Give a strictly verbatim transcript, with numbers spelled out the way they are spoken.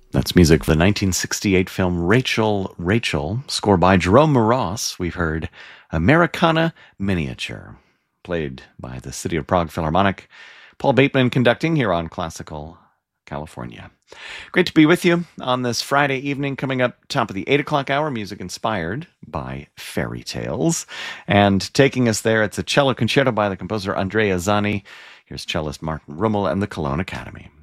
That's music for the nineteen sixty-eight film Rachel, Rachel, score by Jerome Moross. We've heard Americana Miniature, played by the City of Prague Philharmonic. Paul Bateman conducting here on Classical California. Great to be with you on this Friday evening. Coming up top of the eight o'clock hour, music inspired by fairy tales. And taking us there, it's a cello concerto by the composer Andrea Zani. Here's cellist Martin Rummel and the Cologne Academy.